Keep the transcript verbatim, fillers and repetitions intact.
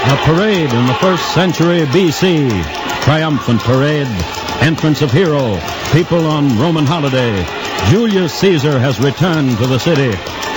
A parade in the first century B C. Triumphant parade. Entrance of hero. People on Roman holiday. Julius Caesar has returned to the city.